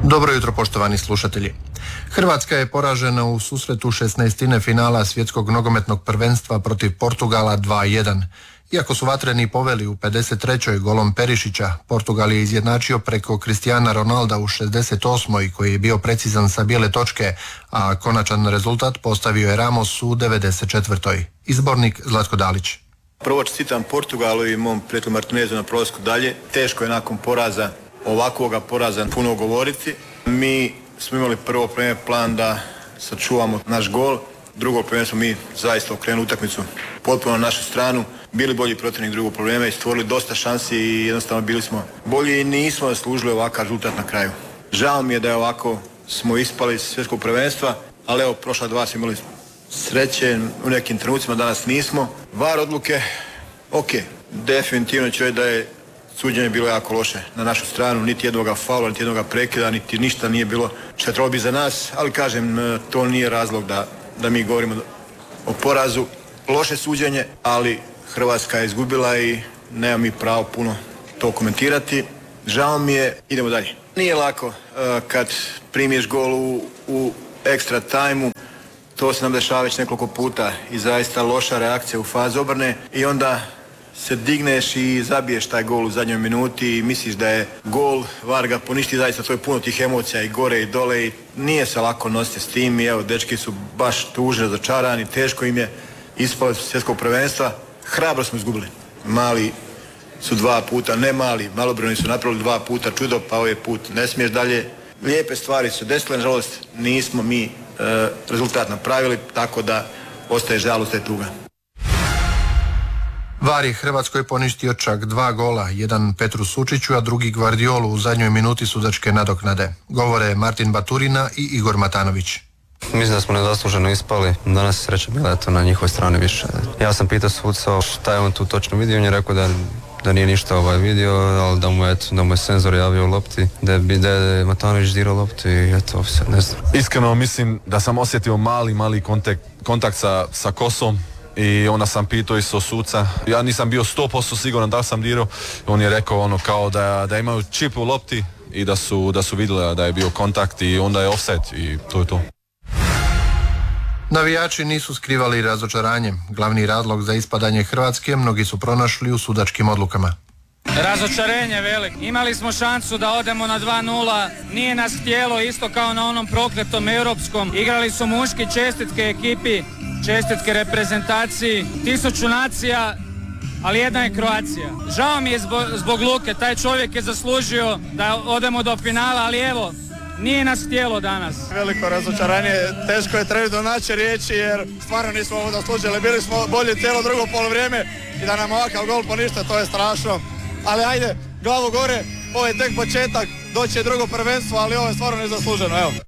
Dobro jutro, poštovani slušatelji. Hrvatska je poražena u susretu 16. finala svjetskog nogometnog prvenstva protiv Portugala 2:1. Iako su vatreni poveli u 53. golom Perišića, Portugal je izjednačio preko Cristiana Ronalda u 68. koji je bio precizan sa bijele točke, a konačan rezultat postavio je Ramos u 94. Izbornik Zlatko Dalić. Prvo čestitam Portugalu i mom prijatelju Martinezu na prolasku dalje. Teško je nakon poraza, ovakvoga poraza, puno govoriti. Mi smo imali prvo plan da sačuvamo naš gol. Drugo smo mi zaista okrenuli utakmicu potpuno na našu stranu. Bili bolji protivnik drugog problema i stvorili dosta šansi i jednostavno bili smo bolji i nismo zaslužili ovakav rezultat na kraju. Žao mi je da je ovako smo ispali iz svjetskog prvenstva, ali evo, prošla dva smo imali sreće u nekim trenucima, danas nismo. VAR odluke, ok, definitivno ću reći da je suđenje bilo jako loše na našu stranu, niti jednoga faula, niti jednoga prekida, niti ništa nije bilo što je trebalo biti za nas, ali kažem, to nije razlog da mi govorimo o porazu. Loše suđenje, ali Hrvatska je izgubila i nema mi pravo puno to komentirati. Žao mi je, idemo dalje. Nije lako kad primiješ gol u extra time-u, to se nam dešava već nekoliko puta i zaista loša reakcija u fazi obrane i onda se digneš i zabiješ taj gol u zadnjoj minuti i misliš da je gol, VAR ga poništi, zaista to je puno tih emocija i gore i dole i nije se lako nositi s tim i evo, dečki su baš tužni, razočarani, teško im je ispali su svjetskog prvenstva, hrabro smo izgubili. Mali su dva puta, ne mali, malobrojni su napravili dva puta čudo, pa ovaj put ne smiješ dalje. Lijepe stvari su desile, nažalost nismo mi rezultat napravili, tako da ostaje žalost i tuga. VAR je Hrvatskoj poništio čak 2 gola, jedan Petru Sučiću, a drugi Gvardiolu u zadnjoj minuti sudačke nadoknade. Govore Martin Baturina i Igor Matanović. Mislim da smo nezasluženo ispali, danas je sreća bila eto na njihovoj strani više. Ja sam pitao suca šta je on tu točno vidio, on je rekao da nije ništa vidio, ali da mu je senzor javio u lopti, da je Matanović dirao loptu i eto, sad ne znam. Iskreno mislim da sam osjetio mali kontakt sa kosom i onda sam pitao isto suca. Ja nisam bio 100% siguran da sam dirao, on je rekao kao da imaju čip u lopti i da su vidjeli da je bio kontakt i onda je offset i to je to. Navijači nisu skrivali razočaranje. Glavni razlog za ispadanje Hrvatske mnogi su pronašli u sudačkim odlukama. Razočarenje velik. Imali smo šansu da odemo na 2:0, nije nas htjelo, isto kao na onom prokletom europskom. Igrali su muški, čestitke ekipi, čestitke reprezentaciji, 1000 nacija, ali jedna je Kroacija. Žao mi je zbog Luke, taj čovjek je zaslužio da odemo do finala, ali evo, nije nas htjelo danas. Veliko razočaranje, teško je trenutno naći riječi jer stvarno nismo ovo zaslužili. Bili smo bolji cijelo drugo polovrijeme i da nam ovakav gol poništa, to je strašno. Ali ajde, glavu gore, ovo je tek početak, doći je drugo prvenstvo, ali ovo je stvarno nezasluženo, evo.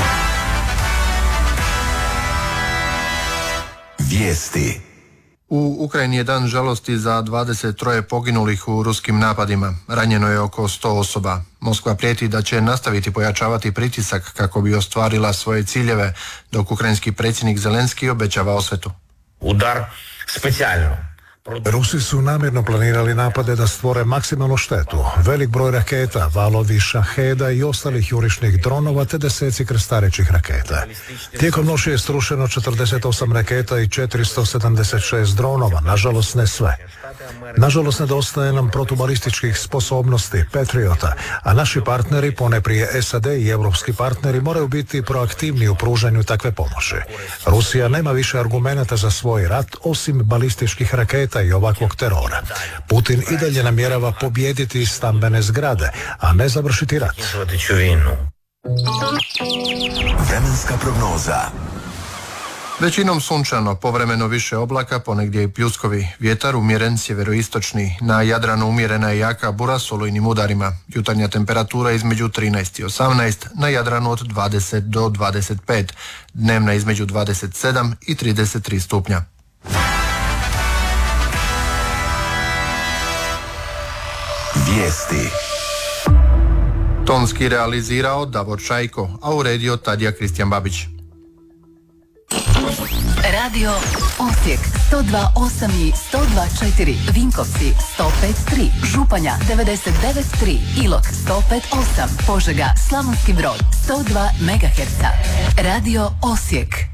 Vijesti. U Ukrajini je dan žalosti za 23 poginulih u ruskim napadima. Ranjeno je oko 100 osoba. Moskva prijeti da će nastaviti pojačavati pritisak kako bi ostvarila svoje ciljeve, dok ukrajinski predsjednik Zelenski obećava osvetu. Udar specijalno. Rusi su namjerno planirali napade da stvore maksimalnu štetu. Velik broj raketa, valovi šaheda i ostalih jurišnih dronova te deseci krstarećih raketa. Tijekom noći je strušeno 48 raketa i 476 dronova, nažalost ne sve. Nažalost nedostaje nam protubalističkih sposobnosti, Patriota, a naši partneri, ponajprije SAD i europski partneri, moraju biti proaktivni u pružanju takve pomoći. Rusija nema više argumenata za svoj rat osim balističkih raketa i ovakvog terora. Putin i dalje namjerava pobijediti stambene zgrade, a ne završiti rat. Vremenska prognoza. Većinom sunčano, povremeno više oblaka, ponegdje i pljuskovi. Vjetar umjeren sjeveroistočni, na Jadranu umjerena i jaka bura s olujnim udarima. Jutarnja temperatura između 13 i 18, na Jadranu od 20 do 25, dnevna između 27 i 33 stupnja. Vijesti. Tonski realizirao Davor Čajko, a uredio Tadija Kristijan Babić. Radio Osijek. 102.8 i 102.4, Vinkovci 105.3, Županja 99.3, Ilok 105.8, Požega, Slavonski Brod 102 MHz. Radio Osijek.